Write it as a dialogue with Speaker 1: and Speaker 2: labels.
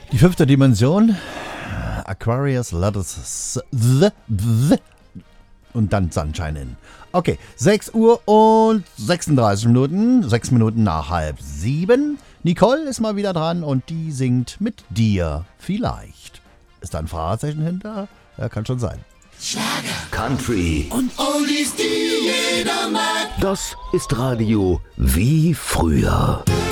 Speaker 1: Die 5. Dimension. Aquarius Letters und dann Sunshine in. Okay, 6 Uhr und 36 Minuten, 6 Minuten nach 6:30. Nicole ist mal wieder dran und die singt mit dir vielleicht. Ist da ein Fragezeichen hinter? Ja, kann schon sein.
Speaker 2: Schlager, Country und Oldies, die jeder mag. Das ist Radio wie früher.